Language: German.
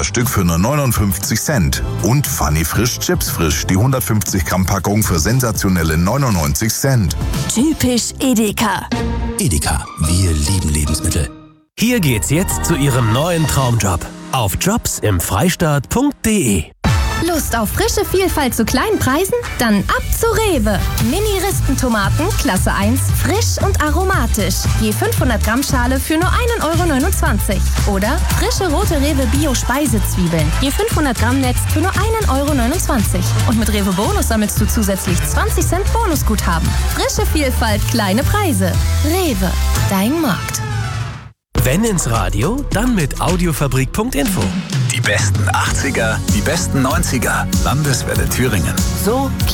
das Stück für nur 59 Cent. Und Funny Frisch Chips Frisch, die 150 Gramm Packung für sensationelle 99 Cent. Typisch Edeka. Edeka, wir lieben Lebensmittel. Hier geht's jetzt zu Ihrem neuen Traumjob. Auf jobsimfreistaat.de. Lust auf frische Vielfalt zu kleinen Preisen? Dann ab zu Rewe. Mini-Ristentomaten, Klasse 1, frisch und aromatisch. Je 500 Gramm Schale für nur 1,29 €. Oder frische rote Rewe Bio-Speisezwiebeln. Je 500 Gramm Netz für nur 1,29 €. Und mit Rewe Bonus sammelst du zusätzlich 20 Cent Bonusguthaben. Frische Vielfalt, kleine Preise. Rewe, dein Markt. Wenn ins Radio, dann mit Audiofabrik.info. Die besten 80er, die besten 90er. Landeswelle Thüringen. So